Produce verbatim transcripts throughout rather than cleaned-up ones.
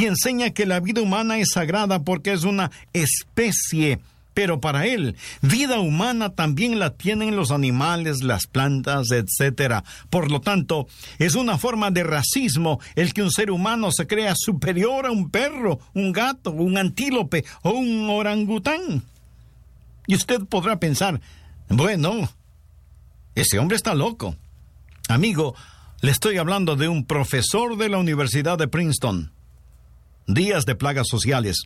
y enseña que la vida humana es sagrada porque es una especie. Pero para él, vida humana también la tienen los animales, las plantas, etcétera. Por lo tanto, es una forma de racismo el que un ser humano se crea superior a un perro, un gato, un antílope o un orangután. Y usted podrá pensar, bueno, ese hombre está loco. Amigo, le estoy hablando de un profesor de la Universidad de Princeton. Días de plagas sociales.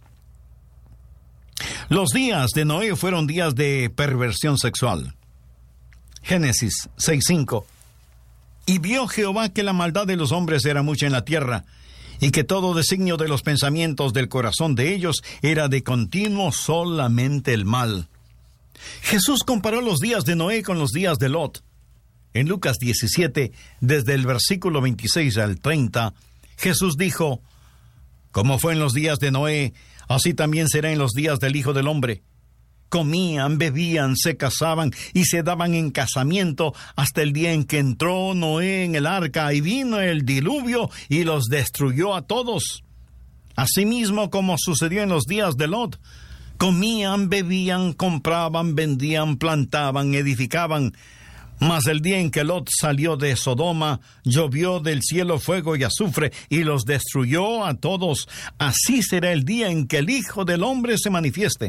Los días de Noé fueron días de perversión sexual. Génesis seis cinco. Y vio Jehová que la maldad de los hombres era mucha en la tierra, y que todo designio de los pensamientos del corazón de ellos era de continuo solamente el mal. Jesús comparó los días de Noé con los días de Lot. En Lucas diecisiete, desde el versículo veintiséis al treinta, Jesús dijo: como fue en los días de Noé, así también será en los días del Hijo del Hombre. Comían, bebían, se casaban y se daban en casamiento hasta el día en que entró Noé en el arca y vino el diluvio y los destruyó a todos. Asimismo, como sucedió en los días de Lot, comían, bebían, compraban, vendían, plantaban, edificaban. Mas el día en que Lot salió de Sodoma, llovió del cielo fuego y azufre, y los destruyó a todos. Así será el día en que el Hijo del Hombre se manifieste.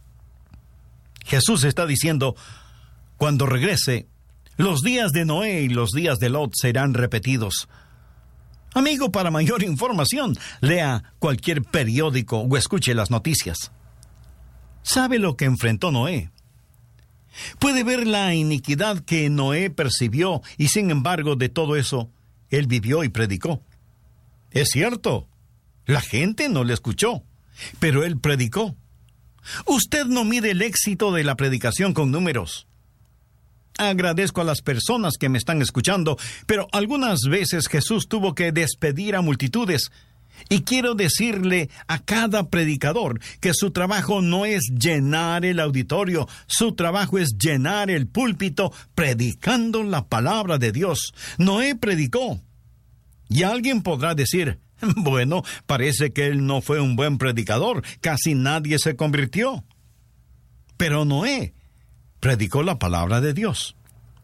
Jesús está diciendo, cuando regrese, los días de Noé y los días de Lot serán repetidos. Amigo, para mayor información, lea cualquier periódico o escuche las noticias. ¿Sabe lo que enfrentó Noé? Puede ver la iniquidad que Noé percibió y sin embargo de todo eso, él vivió y predicó. Es cierto, la gente no le escuchó, pero él predicó. Usted no mide el éxito de la predicación con números. Agradezco a las personas que me están escuchando, pero algunas veces Jesús tuvo que despedir a multitudes. Y quiero decirle a cada predicador que su trabajo no es llenar el auditorio, su trabajo es llenar el púlpito predicando la palabra de Dios. Noé predicó. Y alguien podrá decir, bueno, parece que él no fue un buen predicador, casi nadie se convirtió. Pero Noé predicó la palabra de Dios.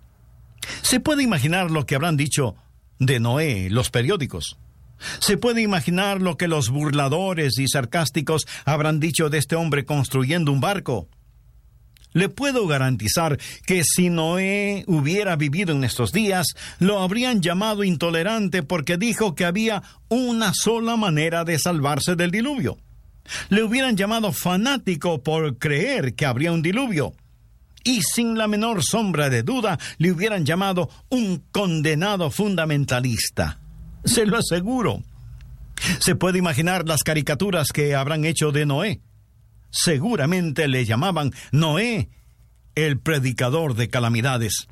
Se puede imaginar lo que habrán dicho de Noé los periódicos. Se puede imaginar lo que los burladores y sarcásticos habrán dicho de este hombre construyendo un barco. Le puedo garantizar que si Noé hubiera vivido en estos días, lo habrían llamado intolerante porque dijo que había una sola manera de salvarse del diluvio. Le hubieran llamado fanático por creer que habría un diluvio. Y sin la menor sombra de duda, le hubieran llamado un condenado fundamentalista. Se lo aseguro. Se puede imaginar las caricaturas que habrán hecho de Noé. Seguramente le llamaban Noé, el predicador de calamidades.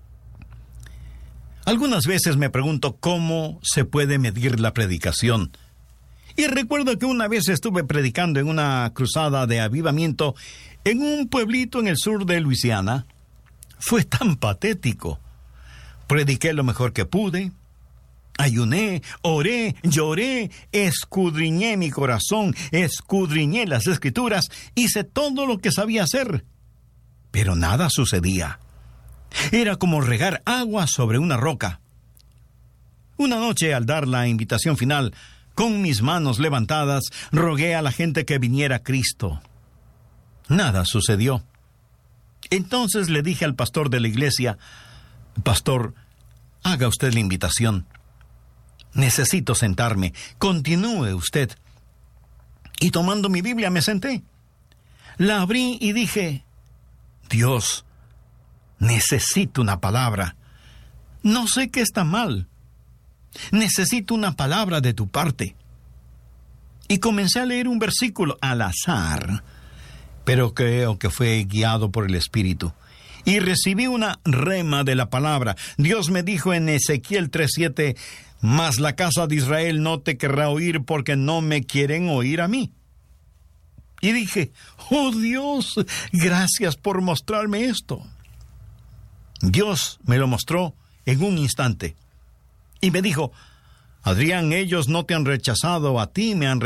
Algunas veces me pregunto cómo se puede medir la predicación. Y recuerdo que una vez estuve predicando en una cruzada de avivamiento en un pueblito en el sur de Luisiana. Fue tan patético. Prediqué lo mejor que pude. Ayuné, oré, lloré, escudriñé mi corazón, escudriñé las escrituras, hice todo lo que sabía hacer. Pero nada sucedía. Era como regar agua sobre una roca. Una noche, al dar la invitación final, con mis manos levantadas, rogué a la gente que viniera a Cristo. Nada sucedió. Entonces le dije al pastor de la iglesia, «Pastor, haga usted la invitación. Necesito sentarme. Continúe usted». Y tomando mi Biblia me senté. La abrí y dije, «Dios, necesito una palabra. No sé qué está mal. Necesito una palabra de tu parte». Y comencé a leer un versículo al azar, pero creo que fue guiado por el Espíritu. Y recibí una rema de la palabra. Dios me dijo en Ezequiel tres siete, «Mas la casa de Israel no te querrá oír porque no me quieren oír a mí». Y dije, «Oh Dios, gracias por mostrarme esto». Dios me lo mostró en un instante. Y me dijo, «Adrián, ellos no te han rechazado, a ti me han rechazado.